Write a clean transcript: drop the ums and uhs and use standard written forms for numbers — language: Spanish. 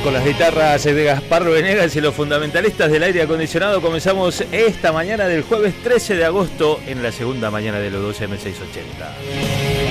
con las guitarras de Gaspar Venegas y los fundamentalistas del aire acondicionado. Comenzamos esta mañana del jueves 13 de agosto en la segunda mañana de los 12 M680.